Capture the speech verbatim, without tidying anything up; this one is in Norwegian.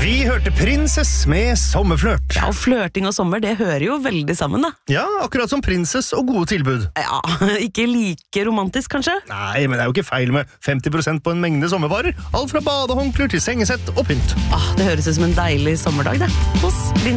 Vi hørte Princess med sommerflørt. Ja, og flørting og sommer, det hører jo veldig sammen da. Ja, akkurat som Princess og gode tilbud. Ja, ikke like romantisk kanskje? Nei, men det er jo ikke feil med femti prosent på en mengde sommervarer. Alt fra badehåndklær til sengesett og pynt. Ah, det høres ut som en deilig sommerdag det. Hos Princess.